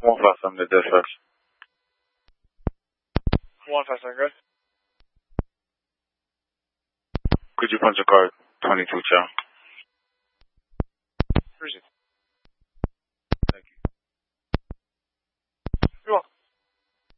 157 to dispatch. 157, good. Could you punch a card 22 chow? Where is it?